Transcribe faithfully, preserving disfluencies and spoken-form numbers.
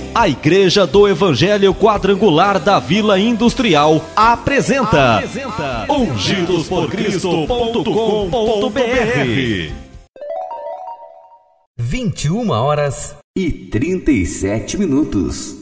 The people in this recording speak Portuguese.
A Igreja do Evangelho Quadrangular da Vila Industrial apresenta, apresenta ungidos por cristo ponto com ponto br. vinte e uma horas e trinta e sete minutos.